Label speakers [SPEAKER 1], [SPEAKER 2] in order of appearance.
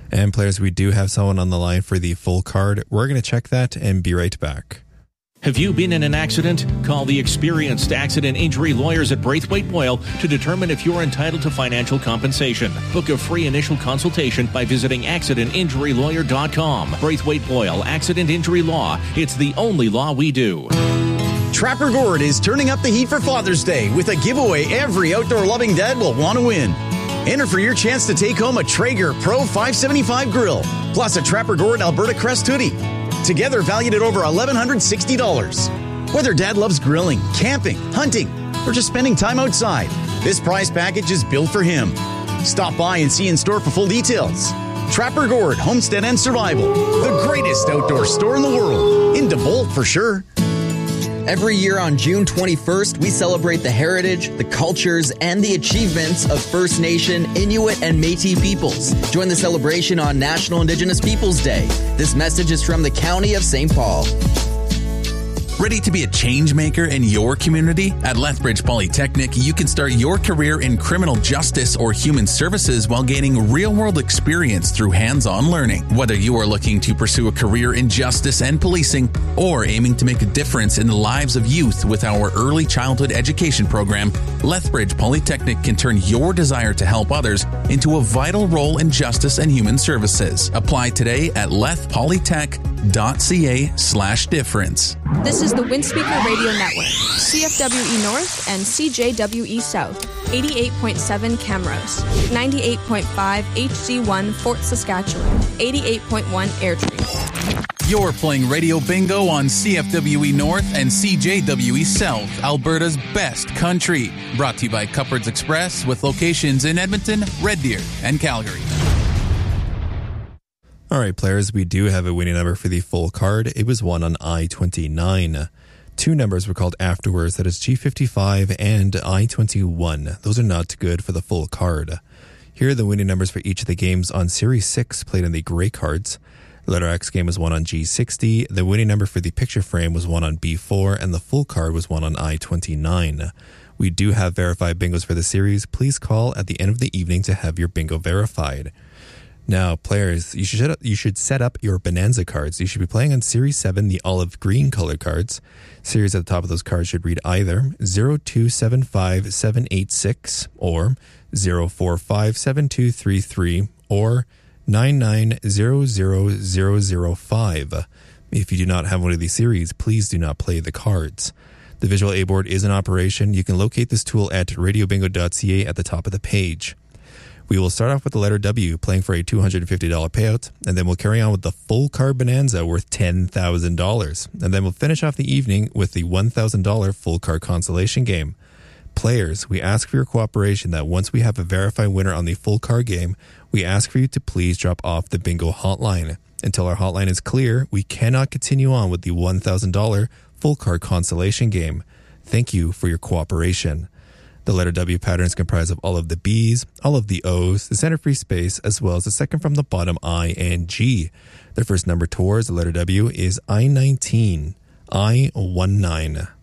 [SPEAKER 1] And players, we do have someone on the line for the full card. We're going to check that and be right back.
[SPEAKER 2] Have you been in an accident? Call the experienced accident injury lawyers at Braithwaite Boyle to determine if you're entitled to financial compensation. Book a free initial consultation by visiting accidentinjurylawyer.com. Braithwaite Boyle, Accident Injury Law. It's the only law we do.
[SPEAKER 3] Trapper Gord is turning up the heat for Father's Day with a giveaway every outdoor-loving dad will want to win. Enter for your chance to take home a Traeger Pro 575 grill, plus a Trapper Gord Alberta Crest hoodie. Together valued at over $1,160. Whether dad loves grilling, camping, hunting, or just spending time outside, this prize package is built for him. Stop by and see in store for full details. Trapper Gord, Homestead and Survival, the greatest outdoor store in the world. In DeVolt for sure.
[SPEAKER 4] Every year on June 21st, we celebrate the heritage, the cultures, and the achievements of First Nation, Inuit, and Métis peoples. Join the celebration on National Indigenous Peoples Day. This message is from the County of St. Paul.
[SPEAKER 5] Ready to be a change maker in your community? At Lethbridge Polytechnic, you can start your career in criminal justice or human services while gaining real-world experience through hands-on learning. Whether you are looking to pursue a career in justice and policing or aiming to make a difference in the lives of youth with our early childhood education program, Lethbridge Polytechnic can turn your desire to help others into a vital role in justice and human services. Apply today at lethpolytech.ca/difference.
[SPEAKER 6] This is the Windspeaker Radio Network, CFWE North and CJWE South, 88.7 Camrose, 98.5 HG1 Fort Saskatchewan, 88.1 Airtree.
[SPEAKER 5] You're playing Radio Bingo on CFWE North and CJWE South, Alberta's best country. Brought to you by Cupboards Express with locations in Edmonton, Red Deer, and Calgary.
[SPEAKER 1] All right, players, we do have a winning number for the full card. It was won on I-29. Two numbers were called afterwards, that is G55 and I-21. Those are not good for the full card. Here are the winning numbers for each of the games on Series 6 played on the gray cards. The letter X game was won on G60. The winning number for the picture frame was won on B4, and the full card was won on I-29. We do have verified bingos for the series. Please call at the end of the evening to have your bingo verified. Now, players, you should set up your Bonanza cards. You should be playing on Series 7, the olive green colored cards. Series at the top of those cards should read either 0275786 or 0457233 or 9900005. If you do not have one of these series, please do not play the cards. The visual A board is in operation. You can locate this tool at radiobingo.ca at the top of the page. We will start off with the letter W, playing for a $250 payout, and then we'll carry on with the full card bonanza worth $10,000. And then we'll finish off the evening with the $1,000 full card consolation game. Players, we ask for your cooperation that once we have a verified winner on the full card game, we ask for you to please drop off the bingo hotline. Until our hotline is clear, we cannot continue on with the $1,000 full card consolation game. Thank you for your cooperation. The letter W pattern is comprised of all of the B's, all of the O's, the center free space, as well as the second from the bottom I and G. The first number towards the letter W is I-19, I-19.